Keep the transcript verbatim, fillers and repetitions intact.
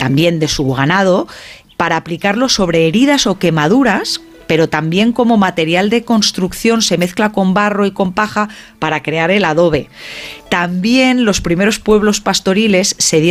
también de su ganado, para aplicarlo sobre heridas o quemaduras, pero también como material de construcción se mezcla con barro y con paja para crear el adobe. También los primeros pueblos pastoriles se dieron